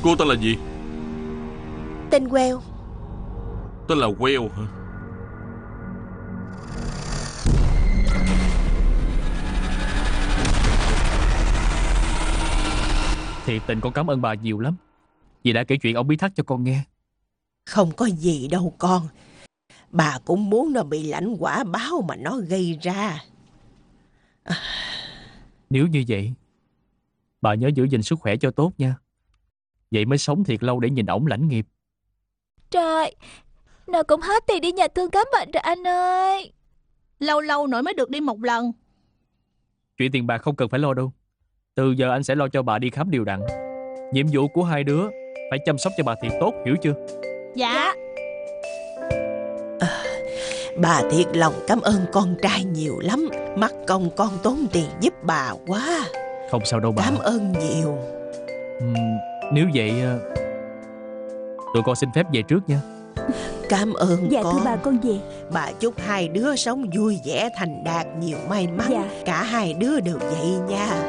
Cô tên là gì? Tên Queo. Tên là Queo hả? Thiệt tình con cảm ơn bà nhiều lắm, vì đã kể chuyện ông bí thác cho con nghe. Không có gì đâu con. Bà cũng muốn nó bị lãnh quả báo mà nó gây ra. Nếu như vậy, bà nhớ giữ gìn sức khỏe cho tốt nha. Vậy mới sống thiệt lâu để nhìn ổng lãnh nghiệp. Trời, nó cũng hết tiền đi nhà thương khám bệnh rồi anh ơi. Lâu lâu nội mới được đi một lần. Chuyện tiền bạc không cần phải lo đâu. Từ giờ anh sẽ lo cho bà đi khám đều đặn. Nhiệm vụ của hai đứa phải chăm sóc cho bà thiệt tốt, hiểu chưa? Dạ. Bà thiệt lòng cảm ơn con trai nhiều lắm. Mắc công con tốn tiền giúp bà quá. Không sao đâu bà. Cảm ơn nhiều. Nếu vậy, tụi con xin phép về trước nha. Cảm ơn Dạ con. thưa bà, con về. Bà chúc hai đứa sống vui vẻ thành đạt, nhiều may mắn. Dạ. Cả hai đứa đều vậy nha.